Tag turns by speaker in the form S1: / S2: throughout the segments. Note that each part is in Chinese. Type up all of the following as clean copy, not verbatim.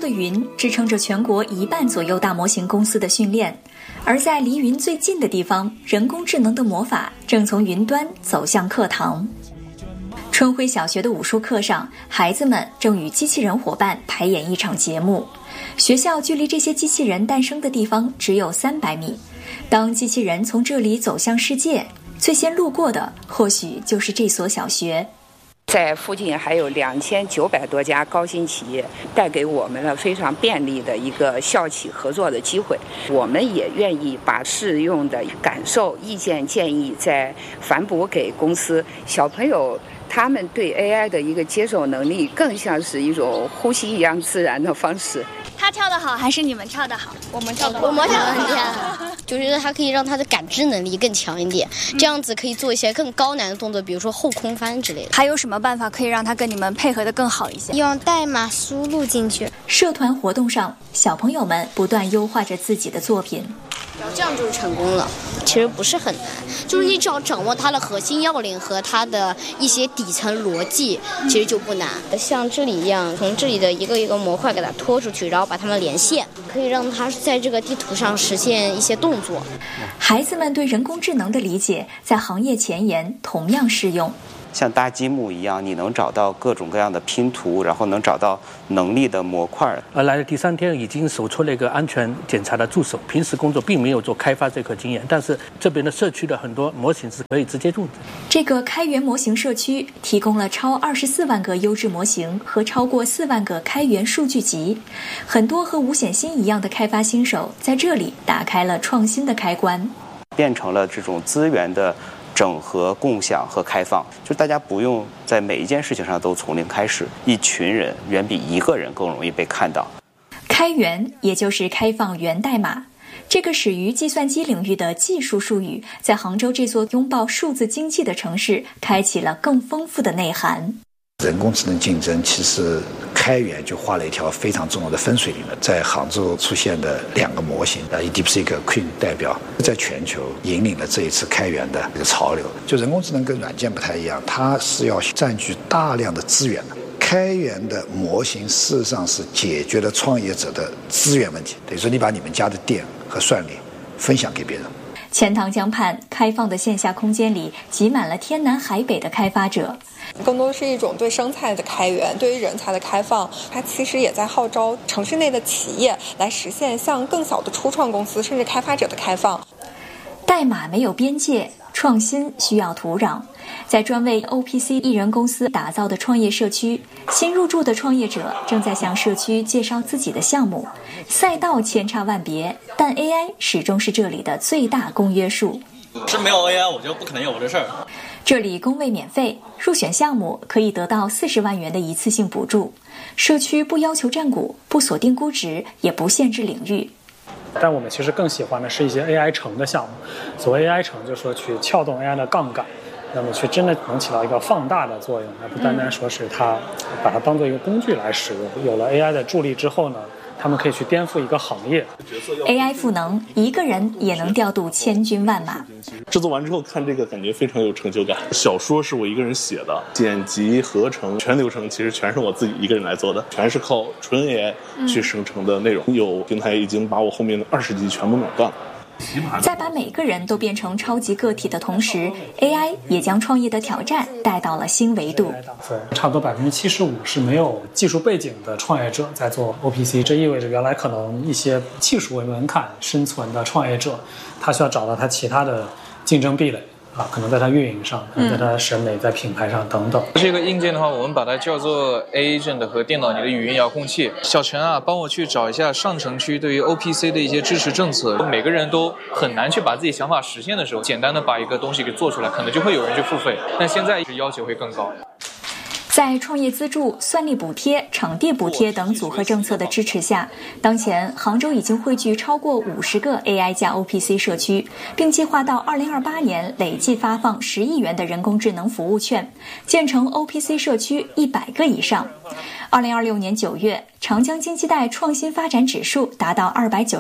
S1: 的云支撑着全国1半左右大模型公司的训练，而在离云最近的地方，人工智能的魔法正从云端走向课堂。春晖小学的武术课上，孩子们正与机器人伙伴排演一场节目。学校距离这些机器人诞生的地方只有300米。当机器人从这里走向世界，最先路过的或许就是这所小学。
S2: 在附近还有2900多家高新企业，带给我们了非常便利的一个校企合作的机会。我们也愿意把适用的感受、意见、建议再反哺给公司。小朋友他们对 AI 的一个接受能力，更像是一种呼吸一样自然的方式。
S3: 他跳得好还是你们跳得好？
S4: 我们跳得很厉害，就觉得他可以让他的感知能力更强一点，这样子可以做一些更高难的动作，比如说后空翻之类的。
S3: 还有什么办法可以让他跟你们配合得更好一些？
S5: 用代码输入进去。
S1: 社团活动上，小朋友们不断优化着自己的作品。
S4: 这样就是成功了，其实不是很难，就是你只要掌握它的核心要领和它的一些底层逻辑，其实就不难。像这里一样，从这里的一个一个模块给它拖出去，然后把它们连线，可以让它在这个地图上实现一些动作。
S1: 孩子们对人工智能的理解在行业前沿同样适用。
S6: 像搭积木一样，你能找到各种各样的拼图，然后能找到能力的模块。
S7: 而来的第3天已经手出了一个安全检查的助手，平时工作并没有做开发这块经验，但是这边的社区的很多模型是可以直接用的。
S1: 这个开源模型社区提供了超24万个优质模型和超过4万个开源数据集，很多和吴显新一样的开发新手在这里打开了创新的开关，
S6: 变成了这种资源的整合、共享和开放，就大家不用在每一件事情上都从零开始，一群人远比一个人更容易被看到。
S1: 开源也就是开放源代码，这个始于计算机领域的技术术语，在杭州这座拥抱数字经济的城市，开启了更丰富的内涵。
S8: 人工智能竞争，其实开源就画了一条非常重要的分水岭了。在杭州出现的2个模型，DeepSeek Queen 代表，在全球引领了这一次开源的一个潮流。就人工智能跟软件不太一样，它是要占据大量的资源的。开源的模型事实上是解决了创业者的资源问题，等于说你把你们家的电和算力分享给别人。
S1: 钱塘江畔开放的线下空间里挤满了天南海北的开发者，
S9: 更多是一种对生态的开源，对于人才的开放。它其实也在号召城市内的企业来实现向更小的初创公司甚至开发者的开放。
S1: 代码没有边界，创新需要土壤。在专为 OPC 艺人公司打造的创业社区，新入驻的创业者正在向社区介绍自己的项目。赛道千差万别，但 AI 始终是这里的最大公约数。
S10: 是没有 AI，我就不可能有这事儿。
S1: 这里工位免费，入选项目可以得到40万元的一次性补助。社区不要求占股，不锁定估值，也不限制领域。
S11: 但我们其实更喜欢的是一些 AI 城的项目。所谓 AI 城，就是说去撬动 AI 的杠杆，那么去真的能起到一个放大的作用，而不单单说是它把它当做一个工具来使用。有了 AI 的助力之后呢，他们可以去颠覆一个行业。
S1: AI 赋能，一个人也能调度千军万马。
S12: 制作完之后看这个，感觉非常有成就感。小说是我一个人写的，剪辑、合成全流程其实全是我自己一个人来做的，全是靠纯 AI 去生成的内容。有平台已经把我后面的20集全部垄断了。
S1: 在把每个人都变成超级个体的同时， AI 也将创业的挑战带到了新维度。
S11: 差不多75%是没有技术背景的创业者在做 OPC， 这意味着原来可能一些技术为门槛生存的创业者，他需要找到他其他的竞争壁垒。可能在它运营上，在它审美、在品牌上等等。
S13: 这个硬件的话，我们把它叫做 Agent 和电脑里的语音遥控器。小陈啊，帮我去找一下上城区对于 OPC 的一些支持政策。每个人都很难去把自己想法实现的时候，简单的把一个东西给做出来，可能就会有人去付费。但现在要求会更高。
S1: 在创业资助、算力补贴、场地补贴等组合政策的支持下，当前杭州已经汇聚超过50个 AI 加 OPC 社区，并计划到2028年累计发放10亿元的人工智能服务券，建成 OPC 社区100个以上。2026年9月，长江经济带创新发展指数达到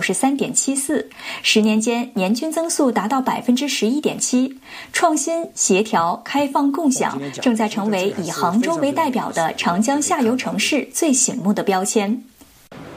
S1: 293.74%，10年间年均增速达到11.7%。创新、协调、开放、共享正在成为以杭州为代表的长江下游城市最醒目的标签。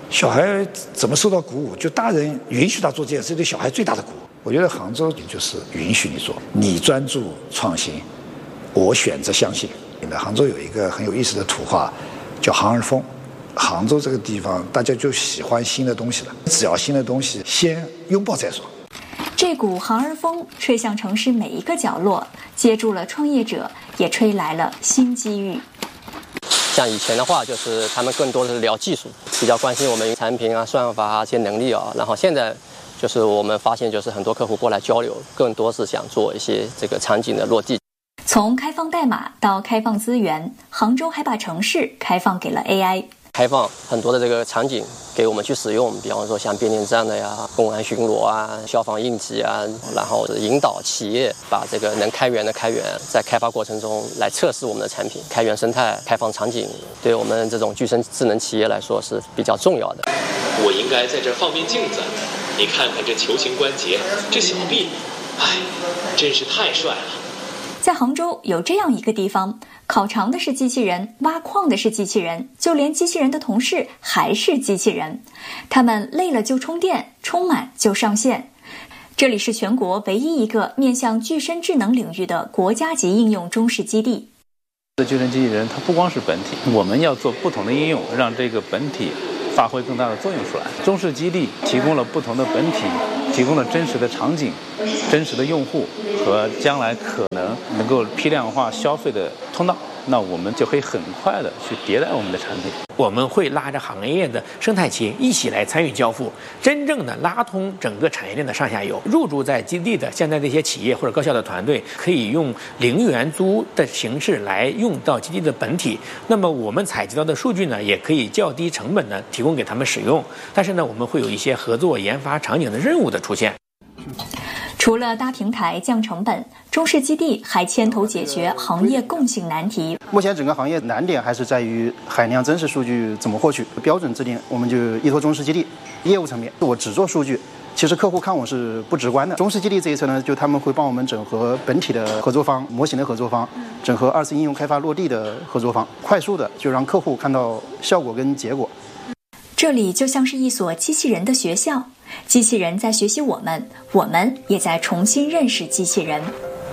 S8: 小孩怎么受到鼓舞？就大人允许他做这件事，对小孩最大的鼓舞。我觉得杭州就是允许你做，你专注创新，我选择相信。杭州有一个很有意思的土话，叫杭儿风。杭州这个地方，大家就喜欢新的东西了，只要新的东西，先拥抱再说。
S1: 这股杭儿风吹向城市每一个角落，接住了创业者，也吹来了新机遇。
S14: 像以前的话，就是他们更多的是聊技术，比较关心我们产品啊、算法啊这些能力啊。然后现在就是我们发现，就是很多客户过来交流，更多是想做一些这个场景的落地。
S1: 从开放代码到开放资源，杭州还把城市开放给了 AI。
S14: 开放很多的这个场景给我们去使用，比方说像变电站的呀、公安巡逻啊、消防应急啊，然后引导企业把这个能开源的开源，在开发过程中来测试我们的产品，开源生态、开放场景，对我们这种具身智能企业来说是比较重要的。
S15: 我应该在这放面镜子，你看看这球形关节，这小臂，哎，真是太帅了。
S1: 在杭州有这样一个地方，烤肠的是机器人，挖矿的是机器人，就连机器人的同事还是机器人。他们累了就充电，充满就上线。这里是全国唯一一个面向具身智能领域的国家级应用中式基地。
S16: 具身机器人它不光是本体，我们要做不同的应用，让这个本体发挥更大的作用出来。中式基地提供了不同的本体，提供了真实的场景、真实的用户和将来可能够批量化消费的通道，那我们就可以很快的去迭代我们的产品。
S17: 我们会拉着行业的生态企业一起来参与交付，真正的拉通整个产业链的上下游。入驻在基地的现在这些企业或者高校的团队，可以用零元租的形式来用到基地的本体。那么我们采集到的数据呢，也可以较低成本呢提供给他们使用。但是呢，我们会有一些合作研发场景的任务的出现。
S1: 除了搭平台降成本，中式基地还牵头解决行业共性难题。
S18: 目前整个行业难点还是在于海量真实数据怎么获取，标准制定我们就依托中式基地。业务层面，我只做数据，其实客户看我是不直观的。中式基地这一侧呢，就他们会帮我们整合本体的合作方、模型的合作方，整合2次应用开发落地的合作方，快速的就让客户看到效果跟结果。
S1: 这里就像是一所机器人的学校，机器人在学习我们，我们也在重新认识机器人。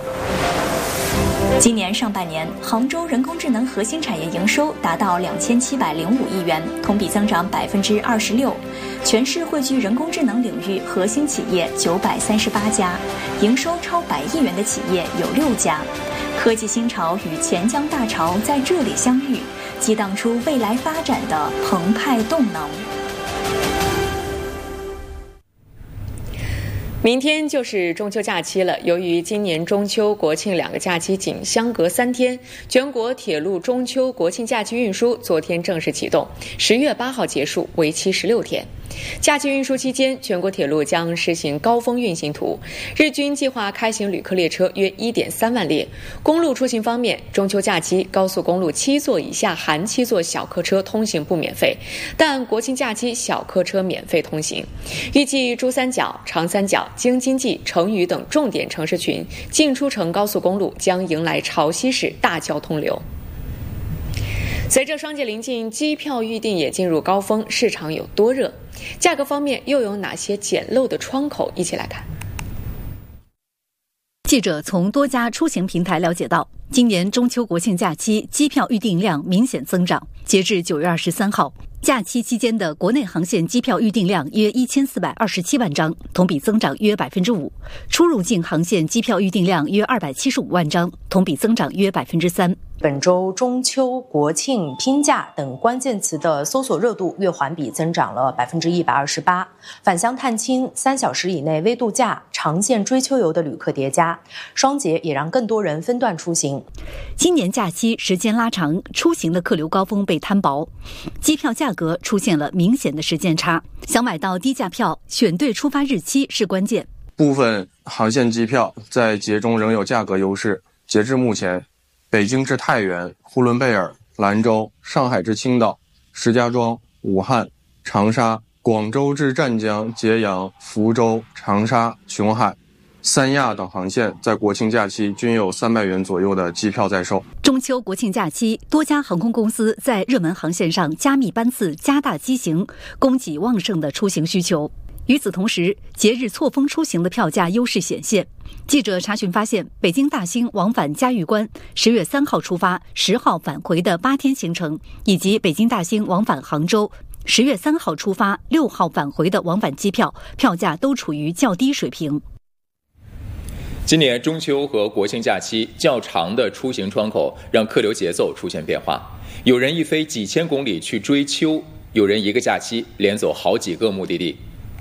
S1: 今年上半年，杭州人工智能核心产业营收达到2705亿元，同比增长26%。全市汇聚人工智能领域核心企业938家，营收超100亿元的企业有6家。科技新潮与钱江大潮在这里相遇，激荡出未来发展的澎湃动能。
S19: 明天就是中秋假期了，由于今年中秋、国庆2个假期仅相隔3天，全国铁路中秋、国庆假期运输昨天正式启动，10月8号结束，为期16天。假期运输期间，全国铁路将实行高峰运行图，日均计划开行旅客列车约 1.3 万列。公路出行方面，中秋假期高速公路7座以下含7座小客车通行不免费，但国庆假期小客车免费通行。预计珠三角、长三角、京津冀、成渝等重点城市群进出城高速公路将迎来潮汐式大交通流。随着双节临近，机票预订也进入高峰，市场有多热？价格方面又有哪些捡漏的窗口？一起来看。
S20: 记者从多家出行平台了解到，今年中秋国庆假期机票预订量明显增长。截至9月23号，假期期间的国内航线机票预订量约1427万张，同比增长约 5%； 出入境航线机票预订量约275万张，同比增长约 3%。
S21: 本周中秋、国庆、拼假等关键词的搜索热度月环比增长了 128%。返乡探亲、3小时以内微度假、长线追秋游的旅客叠加，双节也让更多人分段出行。
S20: 今年假期时间拉长，出行的客流高峰被摊薄，机票价格出现了明显的时间差。想买到低价票，选对出发日期是关键。
S22: 部分航线机票在节中仍有价格优势。截至目前，北京至太原、呼伦贝尔、兰州、上海至青岛、石家庄、武汉、长沙、广州至湛江、揭阳、福州、长沙、琼海、 三亚等航线在国庆假期均有300元左右的机票在售。
S20: 中秋国庆假期，多家航空公司在热门航线上加密班次、加大机型，供给旺盛的出行需求。与此同时，节日错峰出行的票价优势显现。记者查询发现，北京大兴往返嘉峪关10月3号出发、10号返回的8天行程，以及北京大兴往返杭州10月3号出发、6号返回的往返机票，票价都处于较低水平。
S2: 今年中秋和国庆假期较长的出行窗口，让客流节奏出现变化。有人一飞几千公里去追秋，有人一个假期连走好几个目的地。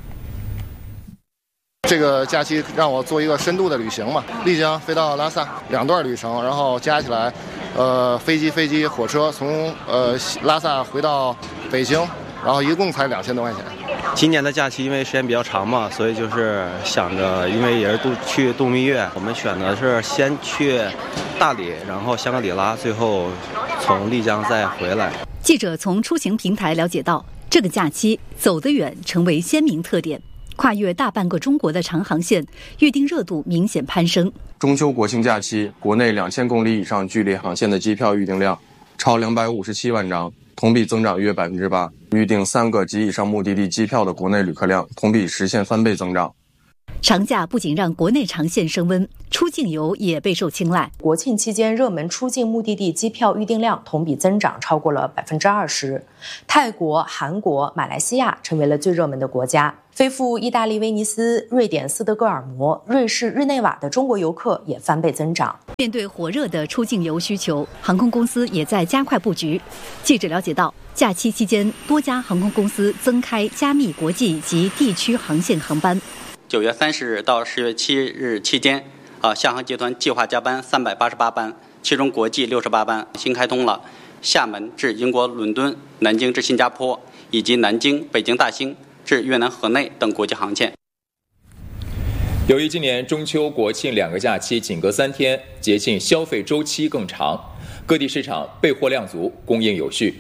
S3: 这个假期让我做一个深度的旅行嘛，丽江飞到拉萨2段旅程，然后加起来，飞机、火车从拉萨回到北京，然后一共才2000多块钱。
S23: 今年的假期因为时间比较长嘛，所以就是想着，因为也是去度蜜月，我们选的是先去大理，然后香格里拉，最后从丽江再回来。
S20: 记者从出行平台了解到，这个假期走得远成为鲜明特点。跨越大半个中国的长航线，预订热度明显攀升。
S22: 中秋国庆假期，国内2000公里以上距离航线的机票预订量超257万张，同比增长约8%。预订3个及以上目的地机票的国内旅客量同比实现3倍增长。
S20: 长假不仅让国内长线升温，出境游也备受青睐。
S21: 国庆期间热门出境目的地机票预订量同比增长超过了20%，泰国、韩国、马来西亚成为了最热门的国家。飞赴意大利威尼斯、瑞典斯德哥尔摩、瑞士日内瓦的中国游客也翻倍增长。
S20: 面对火热的出境游需求，航空公司也在加快布局。记者了解到，假期期间多家航空公司增开加密国际及地区航线航班。
S24: 9月30日到10月7日期间，厦航集团计划加班388班，其中国际68班。新开通了厦门至英国伦敦、南京至新加坡，以及南京、北京大兴至越南河内等国际航线。
S2: 由于今年中秋、国庆2个假期仅隔3天，节庆消费周期更长，各地市场备货量足，供应有序。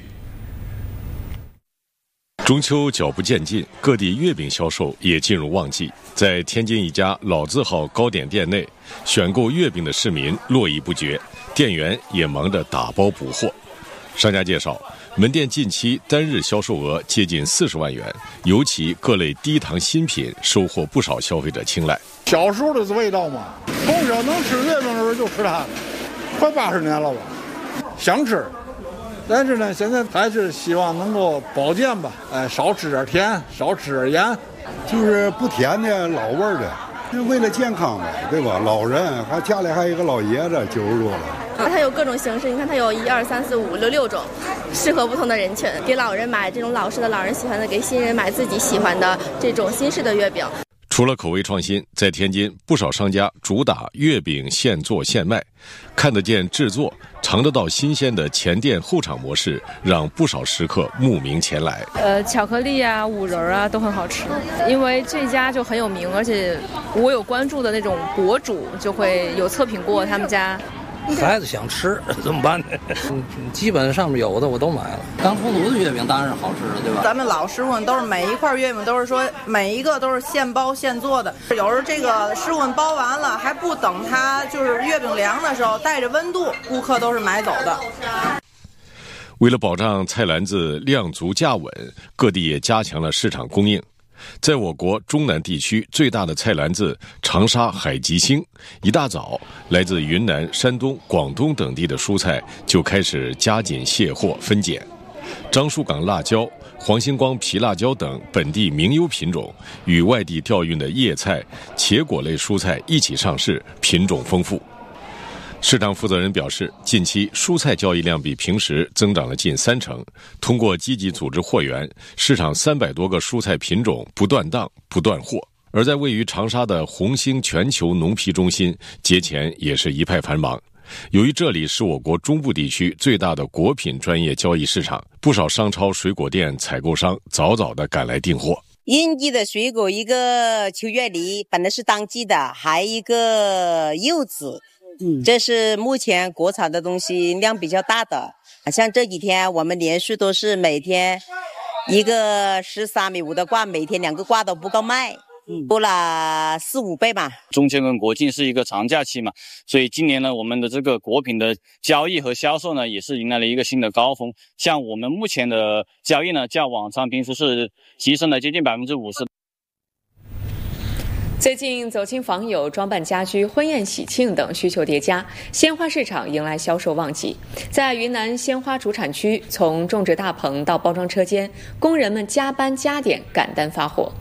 S25: 中秋脚步渐近，各地月饼销售也进入旺季。在天津一家老字号糕点店内，选购月饼的市民络绎不绝，店员也忙着打包补货。商家介绍，门店近期单日销售额接近40万元，尤其各类低糖新品收获不少消费者青睐。
S26: 小时候的味道嘛，从小能吃月饼的时候就吃它，快80年了吧，想吃。但是呢，现在还是希望能够保健吧，少吃点甜，少吃点盐，
S27: 就是不甜的老味儿的，是为了健康嘛，对吧？老人还家里还有一个老爷子90多了。
S28: 它有各种形式，你看它有1、2、3、4、5、6种，适合不同的人群。给老人买这种老式的老人喜欢的，给新人买自己喜欢的这种新式的月饼。
S25: 除了口味创新，在天津不少商家主打月饼现做现卖，看得见制作，尝得到新鲜的前店后厂模式，让不少食客慕名前来。
S29: 巧克力啊、五仁啊都很好吃，因为这家就很有名，而且我有关注的那种博主就会有测评过他们家。
S30: 孩子想吃怎么办呢？基本上有的我都买了。刚出炉的月饼当然是好吃的，对吧？
S31: 咱们老师傅们都是每一块月饼都是说每一个都是现包现做的，有时候这个师傅们包完了还不等它就是月饼凉的时候，带着温度，顾客都是买走的。
S25: 为了保障菜篮子量足价稳，各地也加强了市场供应。在我国中南地区最大的菜篮子长沙海吉星，一大早，来自云南、山东、广东等地的蔬菜就开始加紧卸货分拣。樟树港辣椒、黄星光皮辣椒等本地名优品种，与外地调运的叶菜、茄果类蔬菜一起上市，品种丰富。市场负责人表示，近期蔬菜交易量比平时增长了近30%。通过积极组织货源，市场300多个蔬菜品种不断档、不断货。而在位于长沙的红星全球农批中心，节前也是一派繁忙。由于这里是我国中部地区最大的果品专业交易市场，不少商超水果店采购商早早地赶来订货。
S32: 应季的水果，一个秋月梨，本来是当季的，还一个柚子。这是目前国产的东西量比较大的，像这几天我们连续都是每天一个13.5米的挂，每天2个挂都不够卖， 多了4、5倍吧。
S4: 中秋跟国庆是一个长假期嘛，所以今年呢，我们的这个果品的交易和销售呢，也是迎来了一个新的高峰。像我们目前的交易呢，较往常平时是提升了接近50%。
S19: 最近走亲访友、装扮家居、婚宴喜庆等需求叠加，鲜花市场迎来销售旺季。在云南鲜花主产区，从种植大棚到包装车间，工人们加班加点赶单发货。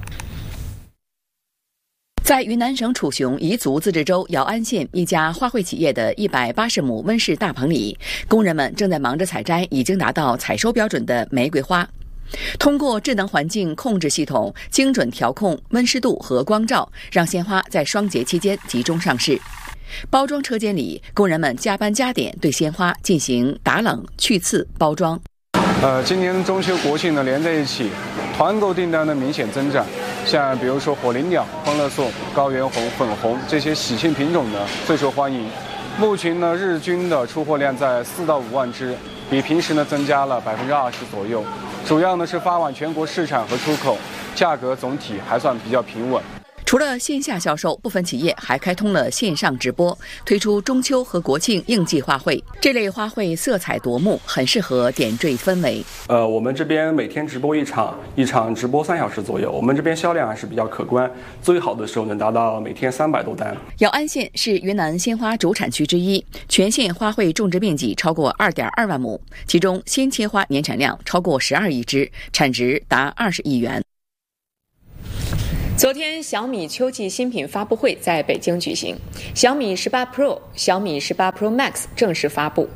S5: 在云南省楚雄彝族自治州瑶安县一家花卉企业的180亩温室大棚里，工人们正在忙着采摘已经达到采收标准的玫瑰花。通过智能环境控制系统精准调控温湿度和光照，让鲜花在双节期间集中上市。包装车间里，工人们加班加点对鲜花进行打冷、去刺、包装。
S6: 今年中秋国庆呢连在一起，团购订单的明显增长。像比如说火灵鸟、欢乐颂、高原红、粉红这些喜庆品种呢最受欢迎。目前呢日均的出货量在4到5万只，比平时呢增加了20%左右。主要呢是发往全国市场和出口，价格总体还算比较平稳。
S5: 除了线下销售，部分企业还开通了线上直播，推出中秋和国庆应季花卉。这类花卉色彩夺目，很适合点缀氛围。
S7: 我们这边每天直播一场直播3小时左右，我们这边销量还是比较可观，最好的时候能达到每天300多单。
S5: 瑶安县是云南鲜花主产区之一，全县花卉种植面积超过2.2万亩，其中鲜切花年产量超过12亿只，产值达20亿元。
S19: 昨天，小米秋季新品发布会在北京举行，小米18 Pro、小米18 Pro Max 正式发布。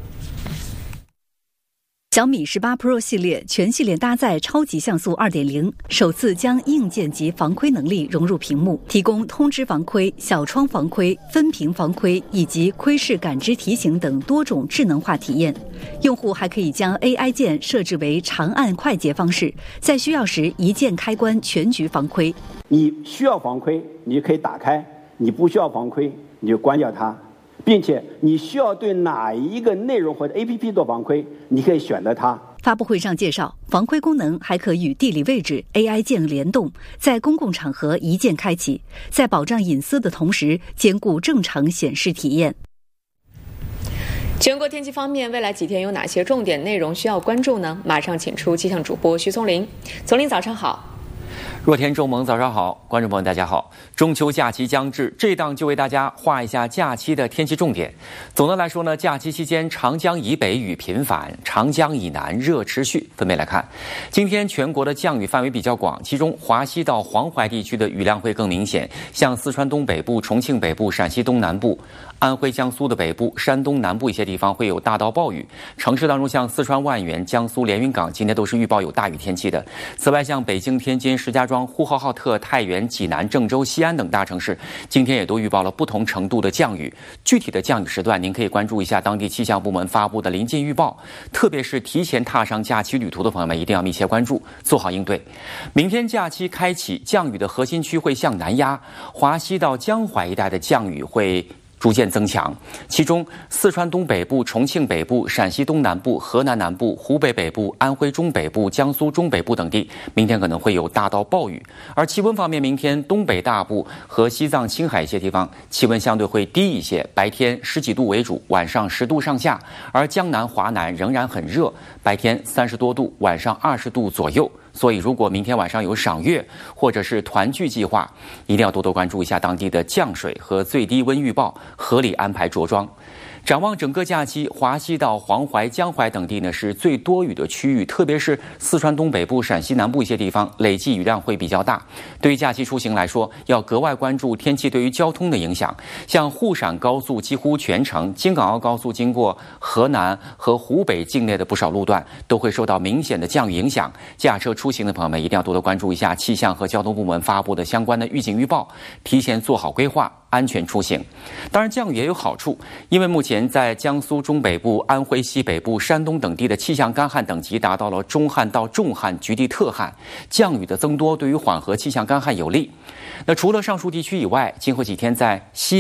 S20: 小米18 Pro 系列全系列搭载超级像素 2.0， 首次将硬件级防窥能力融入屏幕，提供通知防窥、小窗防窥、分屏防窥以及窥视感知提醒等多种智能化体验。用户还可以将 AI 键设置为长按快捷方式，在需要时一键开关全局防窥。
S8: 你需要防窥，你可以打开；你不需要防窥，你就关掉它。并且你需要对哪一个内容或者 APP 做防窥，你可以选择它。
S20: 发布会上介绍，防窥功能还可与地理位置 AI 键联动，在公共场合一键开启，在保障隐私的同时兼顾正常显示体验。
S19: 全国天气方面，未来几天有哪些重点内容需要关注呢？马上请出气象主播徐松林。松林，早上好。
S9: 若天仲萌，早上好，观众朋友大家好。中秋假期将至，这档就为大家画一下假期的天气重点。总的来说呢，假期期间长江以北雨频繁，长江以南热持续。分别来看，今天全国的降雨范围比较广，其中华西到黄淮地区的雨量会更明显，像四川东北部、重庆北部、陕西东南部、安徽、江苏的北部、山东南部一些地方会有大到暴雨。城市当中，像四川万源、江苏连云港今天都是预报有大雨天气的。此外，像北京、天津、石家庄、呼和浩特、太原、济南、郑州、西安等大城市，今天也都预报了不同程度的降雨。具体的降雨时段，您可以关注一下当地气象部门发布的临近预报。特别是提前踏上假期旅途的朋友们，一定要密切关注，做好应对。明天假期开启，降雨的核心区会向南压，华西到江淮一带的降雨会逐渐增强，其中四川东北部、重庆北部、陕西东南部、河南南部、湖北北部、安徽中北部、江苏中北部等地，明天可能会有大到暴雨。而气温方面，明天东北大部和西藏、青海一些地方气温相对会低一些，白天10几度为主，晚上10度上下。而江南、华南仍然很热，白天30多度，晚上20度左右。所以如果明天晚上有赏月或者是团聚计划，一定要多多关注一下当地的降水和最低温预报，合理安排着装。展望整个假期，华西到黄淮、江淮等地呢是最多雨的区域，特别是四川东北部、陕西南部一些地方，累计雨量会比较大。对于假期出行来说，要格外关注天气对于交通的影响。像沪陕高速几乎全程、京港澳高速经过河南和湖北境内的不少路段都会受到明显的降雨影响。驾车出行的朋友们一定要多多关注一下气象和交通部门发布的相关的预警预报，提前做好规划，安全出行。当然降雨也有好处，因为目前在江苏中北部、安徽西北部、山东等地的气象干旱等级达到了中旱到重旱、局地特旱，降雨的增多对于缓和气象干旱有利。那除了上述地区以外，今后几天在西北、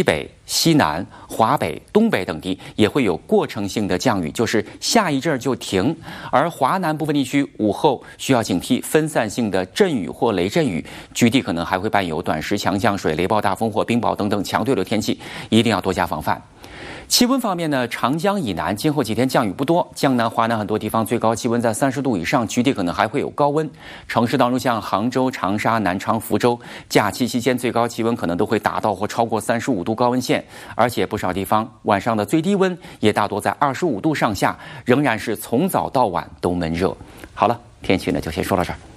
S9: 西南、华北、东北等地也会有过程性的降雨，就是下一阵就停。而华南部分地区午后需要警惕分散性的阵雨或雷阵雨，局地可能还会伴有短时强降水、雷暴大风或冰雹等等强对流天气，一定要多加防范。气温方面呢，长江以南今后几天降雨不多，江南、华南很多地方最高气温在30度以上，局地可能还会有高温。城市当中像杭州、长沙、南昌、福州，假期期间最高气温可能都会达到或超过35度高温线，而且不少地方晚上的最低温也大多在25度上下，仍然是从早到晚都闷热。好了，天气呢就先说到这儿。